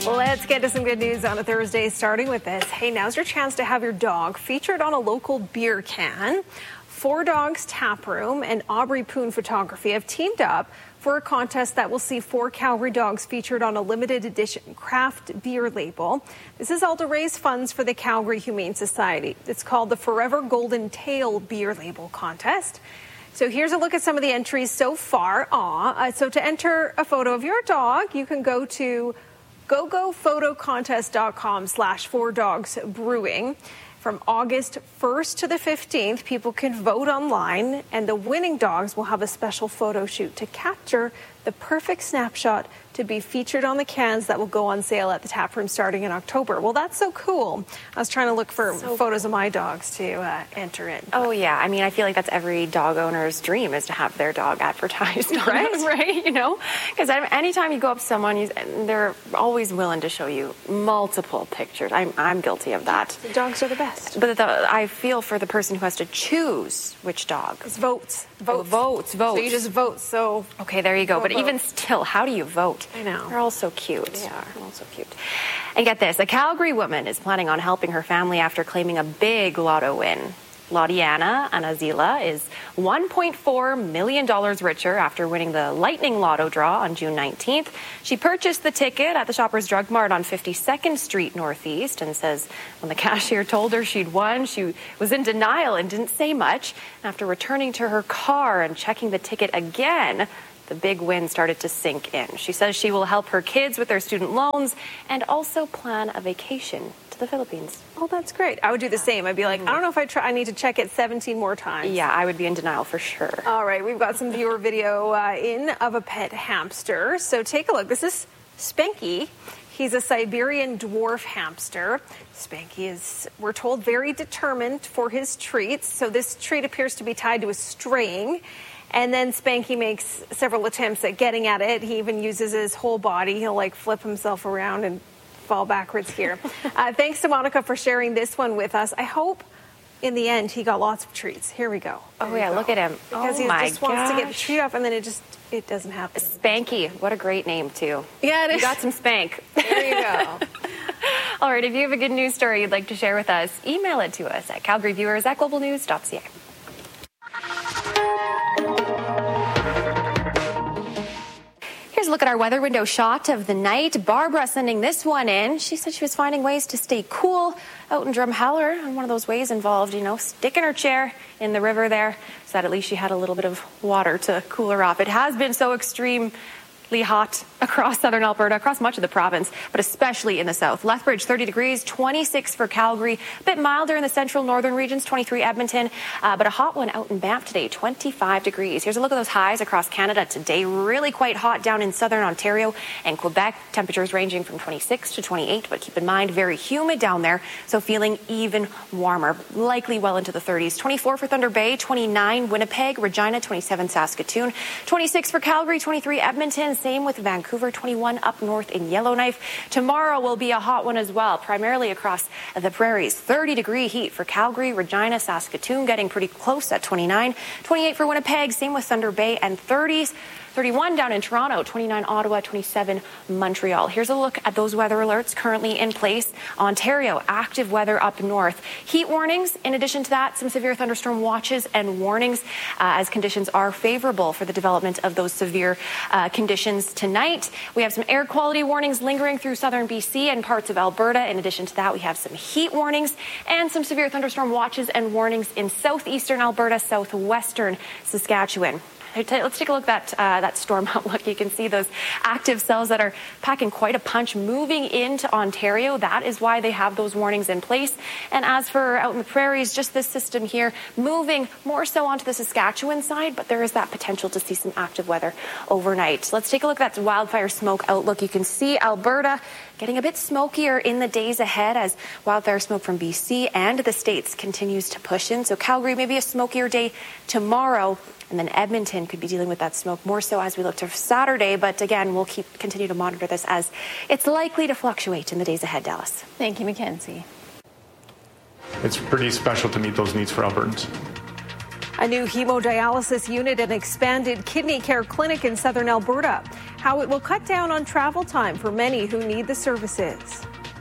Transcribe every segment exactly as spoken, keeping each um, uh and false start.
Let's get to some good news on a Thursday, starting with this. Hey, now's your chance to have your dog featured on a local beer can. Four Dogs Tap Room and Aubrey Poon Photography have teamed up for a contest that will see four Calgary dogs featured on a limited edition craft beer label. This is all to raise funds for the Calgary Humane Society. It's called the Forever Golden Tail Beer Label Contest. So here's a look at some of the entries so far. Aw, uh, so to enter a photo of your dog, you can go to gogophotocontest.com slash four dogs brewing. From August first to the fifteenth, people can vote online, and the winning dogs will have a special photo shoot to capture the perfect snapshot to be featured on the cans that will go on sale at the tap room starting in October. Well, that's so cool. I was trying to look for so photos cool. of my dogs to uh, enter in. Oh, yeah. I mean, I feel like that's every dog owner's dream, is to have their dog advertised. Right? Right? You know? Because anytime you go up to someone, you, they're always willing to show you multiple pictures. I'm, I'm guilty of that. The dogs are the best. But the, I feel for the person who has to choose which dog. It's votes. Votes. Oh, votes. Votes. So you just vote. So okay, there you go. But vote. Even still, how do you vote? I know. They're all so cute. They are. They're all so cute. And get this, a Calgary woman is planning on helping her family after claiming a big lotto win. Lottiana Anazila is one point four million dollars richer after winning the Lightning Lotto draw on June nineteenth. She purchased the ticket at the Shoppers Drug Mart on fifty-second Street Northeast and says when the cashier told her she'd won, she was in denial and didn't say much. After returning to her car and checking the ticket again, the big win started to sink in. She says she will help her kids with their student loans and also plan a vacation to the Philippines. Oh, that's great. I would do the same. I'd be like, I don't know if I try. I need to check it seventeen more times. Yeah, I would be in denial for sure. All right, we've got some viewer video uh, in of a pet hamster. So take a look. This is Spanky. He's a Siberian dwarf hamster. Spanky is, we're told, very determined for his treats. So this treat appears to be tied to a string. And then Spanky makes several attempts at getting at it. He even uses his whole body. He'll like flip himself around and fall backwards here. uh, thanks to Monica for sharing this one with us. I hope in the end he got lots of treats. Here we go. There oh yeah, go. Look at him. Because oh he my just wants gosh. to get the treat off, and then it just it doesn't happen. Spanky, what a great name too. Yeah, it is. You got some spank. There you go. All right, if you have a good news story you'd like to share with us, email it to us at calgaryviewers at global news dot c a. Here's a look at our weather window shot of the night. Barbara sending this one in. She said she was finding ways to stay cool out in Drumheller, and one of those ways involved, you know, sticking her chair in the river there so that at least she had a little bit of water to cool her off. It has been so extreme hot across southern Alberta, across much of the province, but especially in the south. Lethbridge, thirty degrees, twenty-six for Calgary, a bit milder in the central northern regions, twenty-three Edmonton, uh, but a hot one out in Banff today, twenty-five degrees. Here's a look at those highs across Canada today. Really quite hot down in southern Ontario and Quebec. Temperatures ranging from twenty-six to twenty-eight, but keep in mind, very humid down there, so feeling even warmer, likely well into the thirties. twenty-four for Thunder Bay, twenty-nine Winnipeg, Regina, twenty-seven Saskatoon, twenty-six for Calgary, twenty-three Edmonton. Same with Vancouver, twenty-one up north in Yellowknife. Tomorrow will be a hot one as well, primarily across the prairies. thirty degree heat for Calgary, Regina, Saskatoon, getting pretty close at twenty-nine. twenty-eight for Winnipeg, same with Thunder Bay, and thirties. thirty-one down in Toronto, twenty-nine Ottawa, twenty-seven Montreal. Here's a look at those weather alerts currently in place. Ontario, active weather up north. Heat warnings. In addition to that, some severe thunderstorm watches and warnings uh, as conditions are favorable for the development of those severe uh, conditions tonight. We have some air quality warnings lingering through southern B C and parts of Alberta. In addition to that, we have some heat warnings and some severe thunderstorm watches and warnings in southeastern Alberta, southwestern Saskatchewan. Let's take a look at that, uh, that storm outlook. You can see those active cells that are packing quite a punch moving into Ontario. That is why they have those warnings in place. And as for out in the prairies, just this system here moving more so onto the Saskatchewan side, but there is that potential to see some active weather overnight. Let's take a look at that wildfire smoke outlook. You can see Alberta getting a bit smokier in the days ahead as wildfire smoke from B C and the States continues to push in. So Calgary, maybe a smokier day tomorrow. And then Edmonton could be dealing with that smoke more so as we look to Saturday. But again, we'll keep continue to monitor this as it's likely to fluctuate in the days ahead, Dallas. Thank you, Mackenzie. It's pretty special to meet those needs for Albertans. A new hemodialysis unit and expanded kidney care clinic in southern Alberta. How it will cut down on travel time for many who need the services.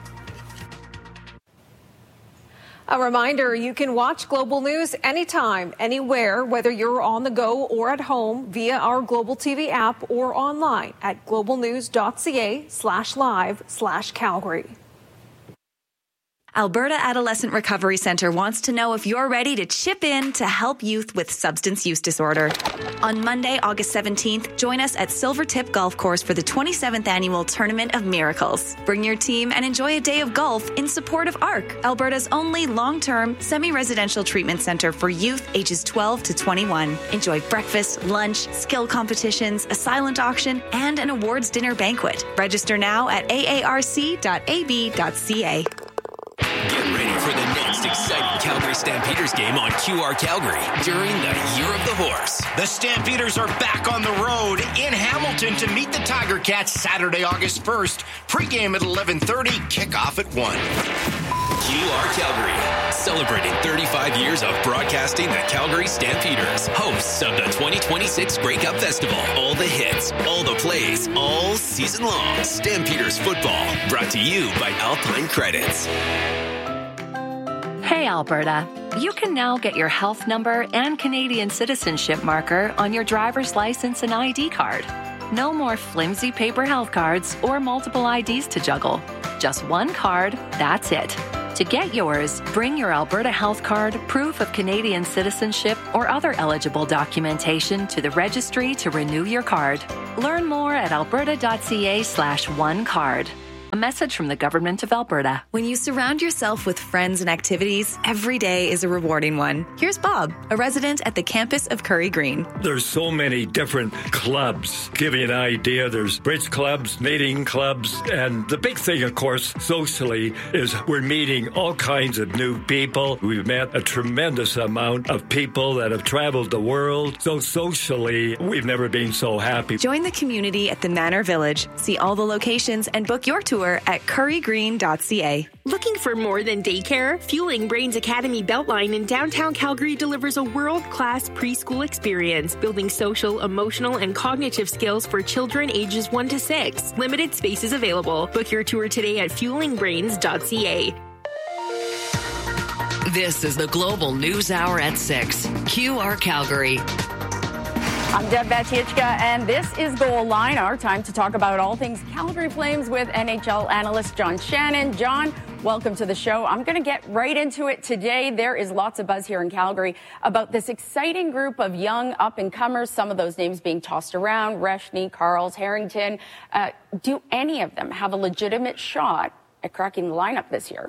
A reminder, you can watch Global News anytime, anywhere, whether you're on the go or at home via our Global T V app or online at globalnews.ca slash live slash Calgary. Alberta Adolescent Recovery Centre wants to know if you're ready to chip in to help youth with substance use disorder. On Monday, August seventeenth, join us at Silvertip Golf Course for the twenty-seventh Annual Tournament of Miracles. Bring your team and enjoy a day of golf in support of A R C, Alberta's only long-term, semi-residential treatment centre for youth ages twelve to twenty-one. Enjoy breakfast, lunch, skill competitions, a silent auction, and an awards dinner banquet. Register now at a a r c dot a b dot c a. Get ready for the next exciting Calgary Stampeders game on Q R Calgary during the Year of the Horse. The Stampeders are back on the road in Hamilton to meet the Tiger Cats Saturday, August first. Pre-game at eleven thirty, kickoff at one. Q R Calgary, celebrating thirty-five years of broadcasting the Calgary Stampeders, hosts of the twenty twenty-six Grey Cup Festival. All the hits, all the plays, all season long. Stampeders football, brought to you by Alpine Credits. Hey, Alberta. You can now get your health number and Canadian citizenship marker on your driver's license and I D card. No more flimsy paper health cards or multiple I Ds to juggle. Just one card, that's it. To get yours, bring your Alberta Health Card, proof of Canadian citizenship, or other eligible documentation to the registry to renew your card. Learn more at alberta.ca slash one card. A message from the Government of Alberta. When you surround yourself with friends and activities, every day is a rewarding one. Here's Bob, a resident at the campus of Curry Green. There's so many different clubs. Give you an idea, there's bridge clubs, knitting clubs, and the big thing, of course, socially, is we're meeting all kinds of new people. We've met a tremendous amount of people that have traveled the world. So socially, we've never been so happy. Join the community at the Manor Village. See all the locations and book your tour at curry green dot c a. Looking for more than daycare? Fueling Brains Academy Beltline in downtown Calgary delivers a world-class preschool experience, building social, emotional, and cognitive skills for children ages one to six. Limited spaces available. Book your tour today at fueling brains dot c a. This is the Global News Hour at six. Q R Calgary. I'm Deb Batichka, and this is Goal Line, our time to talk about all things Calgary Flames with N H L analyst John Shannon. John, welcome to the show. I'm going to get right into it today. There is lots of buzz here in Calgary about this exciting group of young up-and-comers, some of those names being tossed around, Reshny, Carls, Harrington. Uh, do any of them have a legitimate shot at cracking the lineup this year?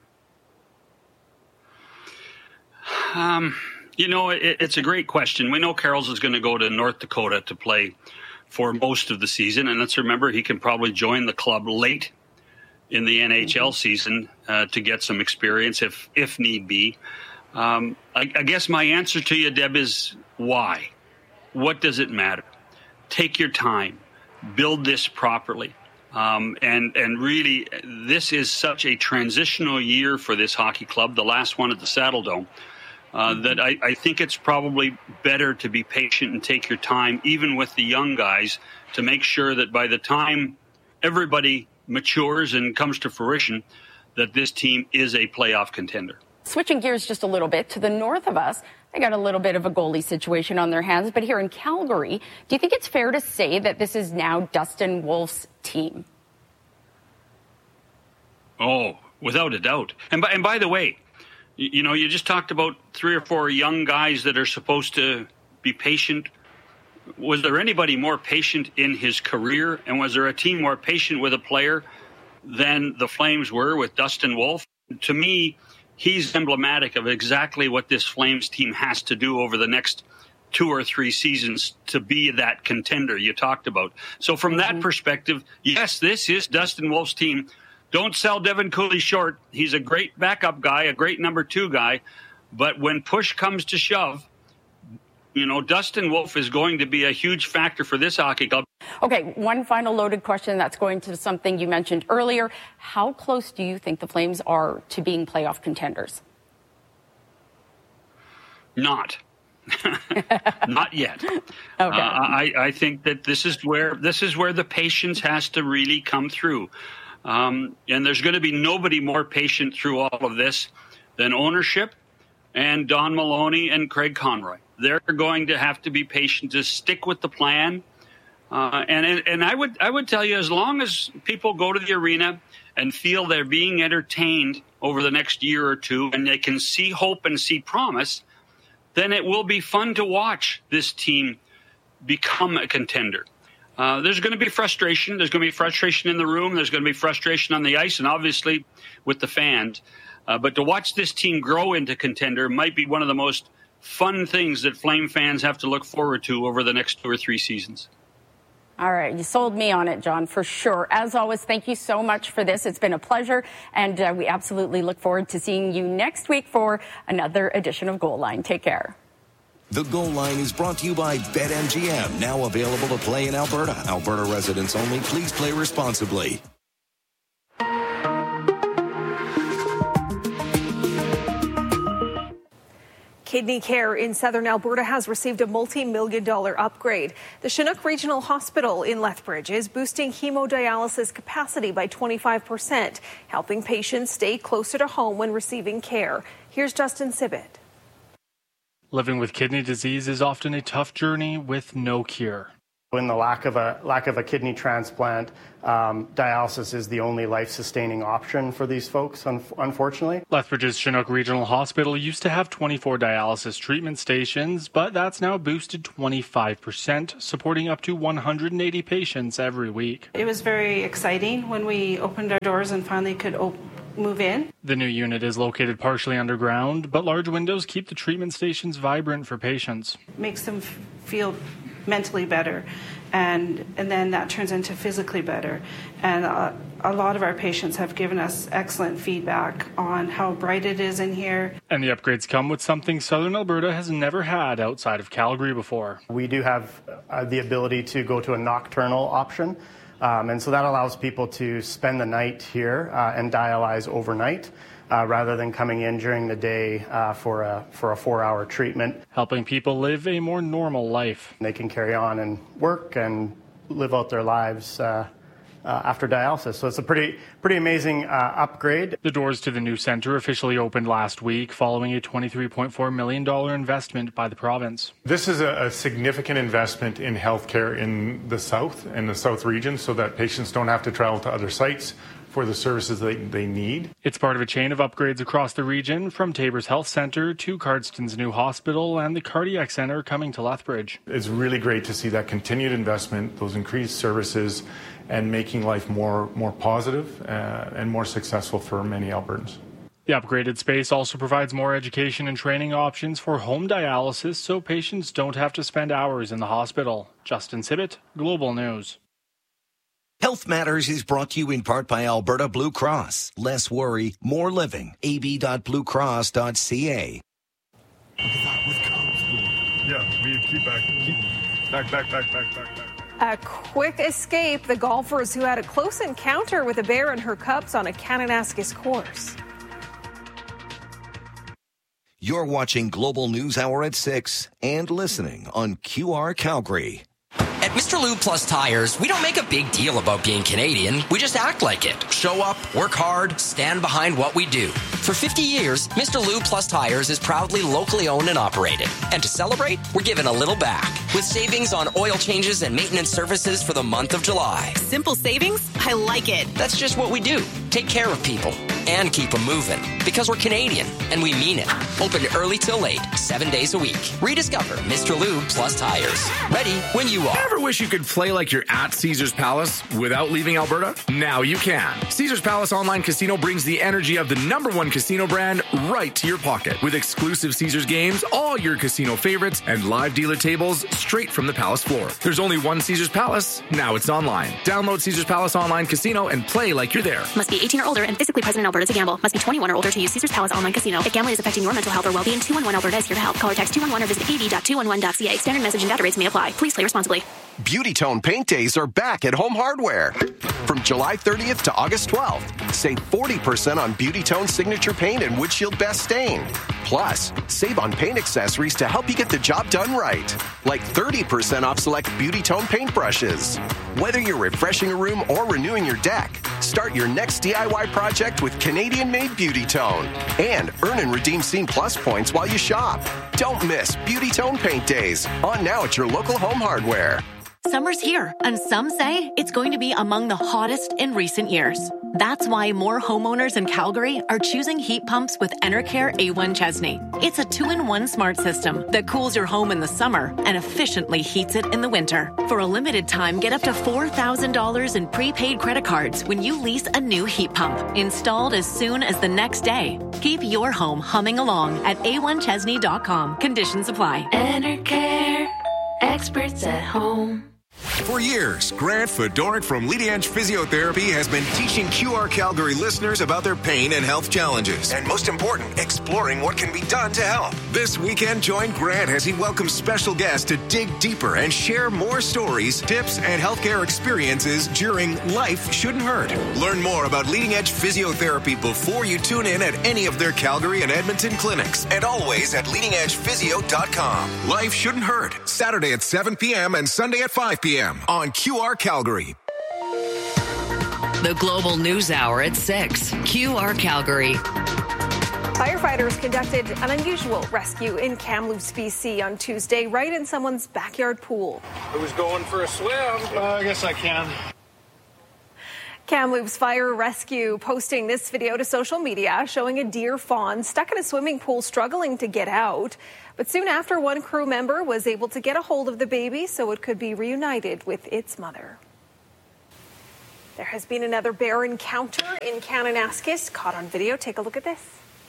Um... You know, it, it's a great question. We know Carls is going to go to North Dakota to play for most of the season. And let's remember, he can probably join the club late in the N H L mm-hmm. season uh, to get some experience if if need be. Um, I, I guess my answer to you, Deb, is why? What does it matter? Take your time. Build this properly. Um, and, and really, this is such a transitional year for this hockey club, the last one at the Saddle Dome. Uh, that I, I think it's probably better to be patient and take your time, even with the young guys, to make sure that by the time everybody matures and comes to fruition, that this team is a playoff contender. Switching gears just a little bit, to the north of us, they got a little bit of a goalie situation on their hands. But here in Calgary, do you think it's fair to say that this is now Dustin Wolf's team? Oh, without a doubt. And by, and by the way, you know, you just talked about three or four young guys that are supposed to be patient. Was there anybody more patient in his career? And was there a team more patient with a player than the Flames were with Dustin Wolf? To me, he's emblematic of exactly what this Flames team has to do over the next two or three seasons to be that contender you talked about. So from that perspective, yes, this is Dustin Wolf's team. Don't sell Devin Cooley short. He's a great backup guy, a great number two guy. But when push comes to shove, you know, Dustin Wolf is going to be a huge factor for this hockey club. Okay, one final loaded question that's going to something you mentioned earlier. How close do you think the Flames are to being playoff contenders? Not. Not yet. Okay. Uh, I, I think that this is where this is where the patience has to really come through. Um, and there's going to be nobody more patient through all of this than ownership and Don Maloney and Craig Conroy. They're going to have to be patient to stick with the plan. Uh, and and I would I would tell you, as long as people go to the arena and feel they're being entertained over the next year or two, and they can see hope and see promise, then it will be fun to watch this team become a contender. Uh, there's going to be frustration. There's going to be frustration in the room. There's going to be frustration on the ice, and obviously with the fans. Uh, but to watch this team grow into contender might be one of the most fun things that Flame fans have to look forward to over the next two or three seasons. All right. You sold me on it, John, for sure. As always, thank you so much for this. It's been a pleasure, and uh, we absolutely look forward to seeing you next week for another edition of Goal Line. Take care. The Goal Line is brought to you by BetMGM, now available to play in Alberta. Alberta residents only. Please play responsibly. Kidney care in southern Alberta has received a multi-million dollar upgrade. The Chinook Regional Hospital in Lethbridge is boosting hemodialysis capacity by twenty-five percent, helping patients stay closer to home when receiving care. Here's Justin Sibbett. Living with kidney disease is often a tough journey with no cure. In the lack of a lack of a kidney transplant, um, dialysis is the only life-sustaining option for these folks, un- unfortunately. Lethbridge's Chinook Regional Hospital used to have twenty-four dialysis treatment stations, but that's now boosted twenty-five percent, supporting up to one hundred eighty patients every week. It was very exciting when we opened our doors and finally could op- move in. The new unit is located partially underground, but large windows keep the treatment stations vibrant for patients. Makes them f- feel mentally better, and and then that turns into physically better. And uh, a lot of our patients have given us excellent feedback on how bright it is in here. And the upgrades come with something Southern Alberta has never had outside of Calgary before. We do have uh, the ability to go to a nocturnal option, um, and so that allows people to spend the night here uh, and dialyze overnight. Uh, rather than coming in during the day uh, for a for a four-hour treatment. Helping people live a more normal life. They can carry on and work and live out their lives uh, uh, after dialysis. So it's a pretty pretty amazing uh, upgrade. The doors to the new centre officially opened last week following a twenty-three point four million dollars investment by the province. This is a, a significant investment in healthcare in the south, in the south region, so that patients don't have to travel to other sites for the services they, they need. It's part of a chain of upgrades across the region, from Tabor's Health Centre to Cardston's new hospital and the Cardiac Centre coming to Lethbridge. It's really great to see that continued investment, those increased services, and making life more, more positive uh, and more successful for many Albertans. The upgraded space also provides more education and training options for home dialysis, so patients don't have to spend hours in the hospital. Justin Sibbett, Global News. Health Matters is brought to you in part by Alberta Blue Cross. Less worry, more living. a b dot blue cross dot c a. Yeah, we keep back. Keep back, back, back, back, back, back. A quick escape. The golfers who had a close encounter with a bear and her cubs on a Kananaskis course. You're watching Global News Hour at six and listening on Q R Calgary. At Mister Lube Plus Tires, we don't make a big deal about being Canadian. We just act like it. Show up, work hard, stand behind what we do. For fifty years, Mister Lube Plus Tires is proudly locally owned and operated. And to celebrate, we're giving a little back with savings on oil changes and maintenance services for the month of July. Simple savings? I like it. That's just what we do. Take care of people and keep them moving. Because we're Canadian, and we mean it. Open early till late, seven days a week. Rediscover Mister Lube Plus Tires. Ready when you are. Ever wish you could play like you're at Caesars Palace without leaving Alberta? Now you can. Caesars Palace Online Casino brings the energy of the number one casino brand right to your pocket. With exclusive Caesars games, all your casino favorites, and live dealer tables straight from the Palace floor. There's only one Caesars Palace. Now it's online. Download Caesars Palace Online Casino and play like you're there. Must be eighteen or older and physically present in Alberta. Alberta to gamble. Must be twenty-one or older to use Caesars Palace Online Casino. If gambling is affecting your mental health or well-being, two one one Alberta is here to help. Call or text two one one or visit a v dot two one one dot c a. Standard message and data rates may apply. Please play responsibly. Beauty Tone Paint Days are back at Home Hardware. From July thirtieth to August twelfth, save forty percent on Beauty Tone Signature Paint and Windshield Best Stain. Plus, save on paint accessories to help you get the job done right. Like thirty percent off select Beauty Tone paintbrushes. Whether you're refreshing a room or renewing your deck, start your next D I Y project with Canadian-made Beauty Tone. And earn and redeem Scene Plus points while you shop. Don't miss Beauty Tone Paint Days. On now at your local Home Hardware. Summer's here, and some say it's going to be among the hottest in recent years. That's why more homeowners in Calgary are choosing heat pumps with Enercare A one Chesney. It's a two-in-one smart system that cools your home in the summer and efficiently heats it in the winter. For a limited time, get up to four thousand dollars in prepaid credit cards when you lease a new heat pump, installed as soon as the next day. Keep your home humming along at a one chesney dot com. Conditions apply. Enercare, experts at home. For years, Grant Fedoruk from Leading Edge Physiotherapy has been teaching Q R Calgary listeners about their pain and health challenges. And most important, exploring what can be done to help. This weekend, join Grant as he welcomes special guests to dig deeper and share more stories, tips, and healthcare experiences during Life Shouldn't Hurt. Learn more about Leading Edge Physiotherapy before you tune in at any of their Calgary and Edmonton clinics. And always at leading edge physio dot com. Life Shouldn't Hurt. Saturday at seven p.m. and Sunday at five p.m. on Q R Calgary. The Global News Hour at six. Q R Calgary. Firefighters conducted an unusual rescue in Kamloops, B C on Tuesday, right in someone's backyard pool. Who's going for a swim? Uh, I guess I can. Kamloops Fire Rescue posting this video to social media showing a deer fawn stuck in a swimming pool struggling to get out. But soon after, one crew member was able to get a hold of the baby so it could be reunited with its mother. There has been another bear encounter in Kananaskis, caught on video. Take a look at this.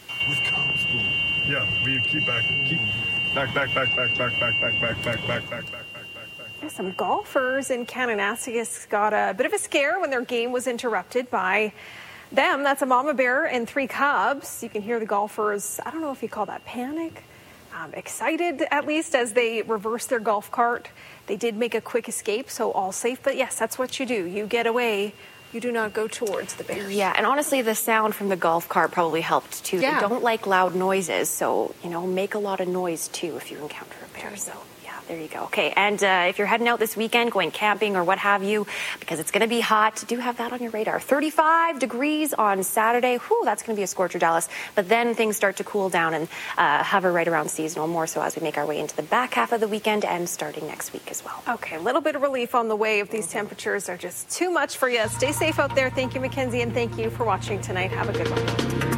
Yeah, we keep back, keep back, back, back, back, back, back, back, back, back, back, back, back. Yeah, some golfers in Kananaskis got a bit of a scare when their game was interrupted by them. That's a mama bear and three cubs. You can hear the golfers, I don't know if you call that panic, um, excited at least as they reversed their golf cart. They did make a quick escape, so all safe. But yes, that's what you do. You get away. You do not go towards the bears. Yeah, and honestly, the sound from the golf cart probably helped too. Yeah. They don't like loud noises, so, you know, make a lot of noise too if you encounter a bear. So, yeah, there you go. Okay, and uh, if you're heading out this weekend, going camping or what have you, because it's going to be hot, do have that on your radar. thirty-five degrees on Saturday. Whew, that's going to be a scorcher, Dallas. But then things start to cool down and uh, hover right around seasonal, more so as we make our way into the back half of the weekend and starting next week as well. Okay, a little bit of relief on the way if these temperatures are just too much for you. Stay safe out there. Thank you, Mackenzie, and thank you for watching tonight. Have a good one.